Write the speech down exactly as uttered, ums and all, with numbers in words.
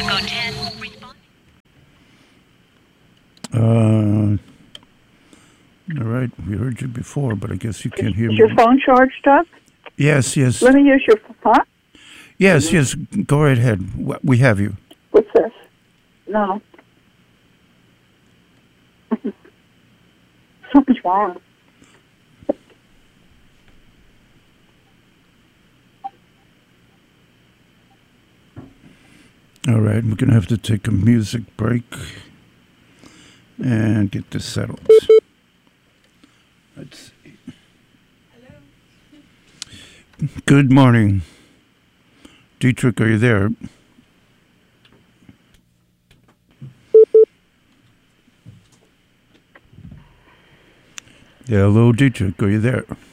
Echo ten. Respond. Uh, all right, we heard you before, but I guess you can't hear Is me. your phone charged up? Yes, yes. Let me use your phone. Yes, yes, go right ahead. We have you. What's this? No. Something's wrong. All right, we're going to have to take a music break and get this settled. Let's see. Hello. Good morning. Dietrich, are you there? Yeah, hello, Dietrich, are you there?